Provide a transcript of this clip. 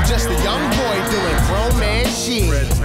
just a young boy doing grown man shit.